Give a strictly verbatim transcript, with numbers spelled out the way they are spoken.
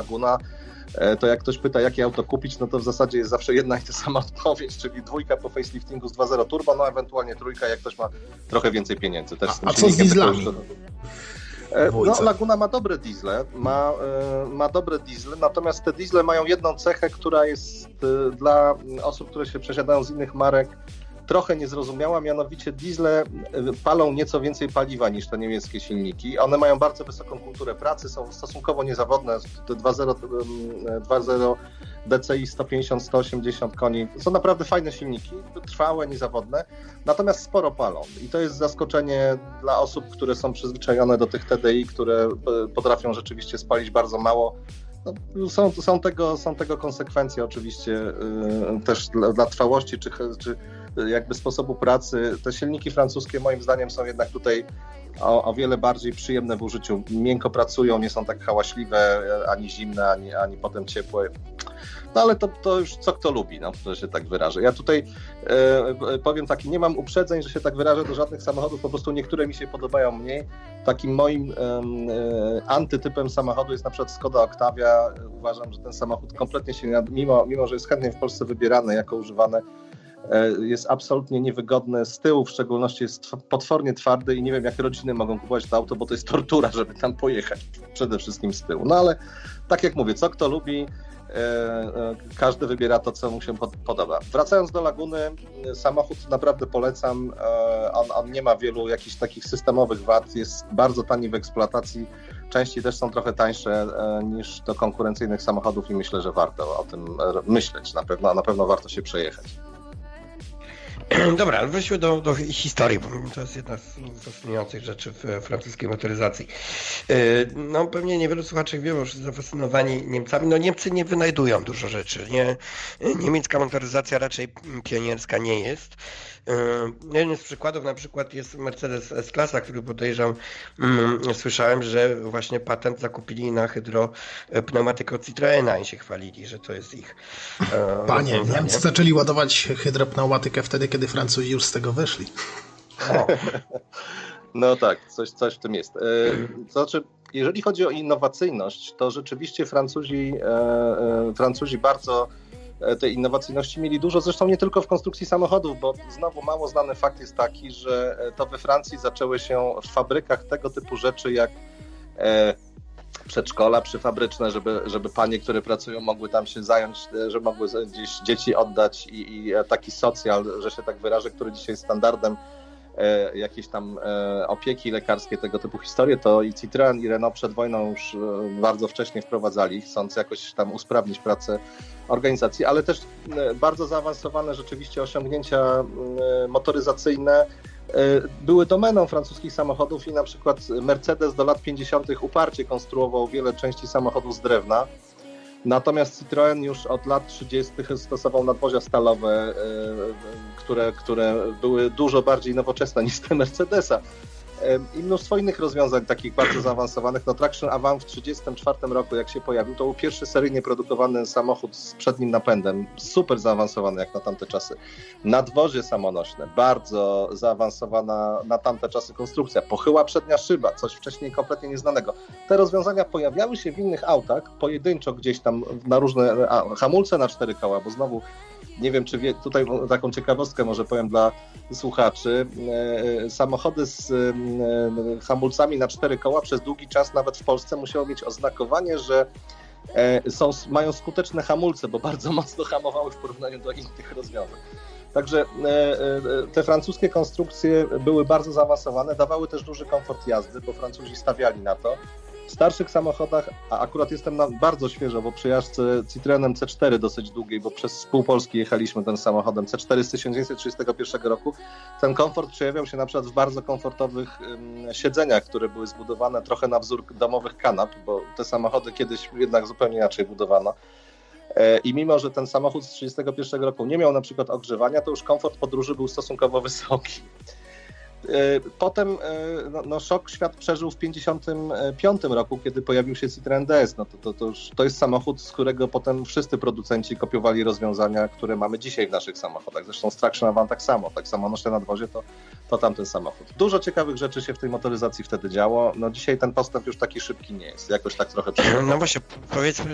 Laguna, to jak ktoś pyta, jakie auto kupić, no to w zasadzie jest zawsze jedna i ta sama odpowiedź, czyli dwójka po faceliftingu z dwa zero turbo, no ewentualnie trójka, jak ktoś ma trochę więcej pieniędzy. Też z tym a co z dieslami? No, Laguna ma dobre diesle, ma, ma dobre diesle, natomiast te diesle mają jedną cechę, która jest dla osób, które się przesiadają z innych marek, trochę niezrozumiała, mianowicie diesle palą nieco więcej paliwa niż te niemieckie silniki. One mają bardzo wysoką kulturę pracy, są stosunkowo niezawodne, te dwa zero D C I sto pięćdziesiąt do stu osiemdziesięciu koni. Są naprawdę fajne silniki, trwałe, niezawodne, natomiast sporo palą. I to jest zaskoczenie dla osób, które są przyzwyczajone do tych T D I, które potrafią rzeczywiście spalić bardzo mało. No, są, są, tego, są tego konsekwencje oczywiście yy, też dla, dla trwałości czy, czy jakby sposobu pracy. Te silniki francuskie moim zdaniem są jednak tutaj o, o wiele bardziej przyjemne w użyciu. Miękko pracują, nie są tak hałaśliwe, ani zimne, ani, ani potem ciepłe. No ale to, to już co kto lubi, no, że się tak wyrażę. Ja tutaj e, powiem tak, nie mam uprzedzeń, że się tak wyrażę do żadnych samochodów, po prostu niektóre mi się podobają mniej. Takim moim e, e, antytypem samochodu jest na przykład Skoda Octavia. Uważam, że ten samochód kompletnie się, mimo, mimo że jest chętnie w Polsce wybierany jako używany, jest absolutnie niewygodne. Z tyłu w szczególności jest potwornie twardy i nie wiem, jak rodziny mogą kupować to auto, bo to jest tortura, żeby tam pojechać. Przede wszystkim z tyłu. No ale tak jak mówię, co kto lubi, każdy wybiera to, co mu się podoba. Wracając do Laguny, samochód naprawdę polecam. On, on nie ma wielu jakichś takich systemowych wad, jest bardzo tani w eksploatacji. Części też są trochę tańsze niż do konkurencyjnych samochodów i myślę, że warto o tym myśleć. Na pewno, na pewno warto się przejechać. Dobra, ale wróćmy do, do historii, bo to jest jedna z fascynujących rzeczy w francuskiej motoryzacji. No pewnie niewielu słuchaczy wie, bo już zafascynowani Niemcami. No Niemcy nie wynajdują dużo rzeczy. Nie? Niemiecka motoryzacja raczej pionierska nie jest. Jeden z przykładów na przykład jest Mercedes S-klasa, który podejrzewam, hmm, słyszałem, że właśnie patent zakupili na hydropneumatykę od Citroena i się chwalili, że to jest ich. Panie, Niemcy zaczęli ładować hydropneumatykę wtedy, kiedy Francuzi już z tego wyszli. No, no tak, coś, coś w tym jest. To znaczy, jeżeli chodzi o innowacyjność, to rzeczywiście Francuzi, Francuzi bardzo tej innowacyjności mieli dużo, zresztą nie tylko w konstrukcji samochodów, bo znowu mało znany fakt jest taki, że to we Francji zaczęły się w fabrykach tego typu rzeczy jak przedszkola przyfabryczne, żeby, żeby panie, które pracują, mogły tam się zająć, że mogły gdzieś dzieci oddać i, i taki socjal, że się tak wyrażę, który dzisiaj jest standardem e, jakieś tam e, opieki lekarskie, tego typu historie, to i Citroen i Renault przed wojną już e, bardzo wcześnie wprowadzali, chcąc jakoś tam usprawnić pracę organizacji, ale też e, bardzo zaawansowane rzeczywiście osiągnięcia e, motoryzacyjne były domeną francuskich samochodów i na przykład Mercedes do lat pięćdziesiątych uparcie konstruował wiele części samochodów z drewna, natomiast Citroen już od lat trzydziestych stosował nadwozia stalowe, które, które były dużo bardziej nowoczesne niż te Mercedesa. I mnóstwo innych rozwiązań takich bardzo zaawansowanych. No Traction Avant w tysiąc dziewięćset trzydziestym czwartym roku, jak się pojawił, to był pierwszy seryjnie produkowany samochód z przednim napędem, super zaawansowany jak na tamte czasy. Nadwozie samonośne, bardzo zaawansowana na tamte czasy konstrukcja, pochyła przednia szyba, coś wcześniej kompletnie nieznanego. Te rozwiązania pojawiały się w innych autach, pojedynczo gdzieś tam na różne a, hamulce na cztery koła, bo znowu nie wiem, czy wie, tutaj taką ciekawostkę może powiem dla słuchaczy. E, samochody z e, hamulcami na cztery koła przez długi czas nawet w Polsce musiały mieć oznakowanie, że e, są, mają skuteczne hamulce, bo bardzo mocno hamowały w porównaniu do innych rozwiązań. Także e, e, te francuskie konstrukcje były bardzo zaawansowane, dawały też duży komfort jazdy, bo Francuzi stawiali na to. W starszych samochodach, a akurat jestem na bardzo świeżo, bo przy jażdżce Citroenem C cztery dosyć długiej, bo przez pół Polski jechaliśmy tym samochodem C cztery z tysiąc dziewięćset trzydziestego pierwszego roku, ten komfort przejawiał się na przykład w bardzo komfortowych um, siedzeniach, które były zbudowane trochę na wzór domowych kanap, bo te samochody kiedyś jednak zupełnie inaczej budowano. E, I mimo, że ten samochód z tysiąc dziewięćset trzydziestego pierwszego roku nie miał na przykład ogrzewania, to już komfort podróży był stosunkowo wysoki. Potem no, no, szok świat przeżył w pięćdziesiątym piątym roku, kiedy pojawił się Citroen D S. No, to, to, to, już, to jest samochód, z którego potem wszyscy producenci kopiowali rozwiązania, które mamy dzisiaj w naszych samochodach. Zresztą z Traction Avant tak samo, tak samo nośne nadwozie to, to tamten samochód. Dużo ciekawych rzeczy się w tej motoryzacji wtedy działo. No, dzisiaj ten postęp już taki szybki nie jest. Jakoś tak trochę przeżył. No właśnie, powiedzmy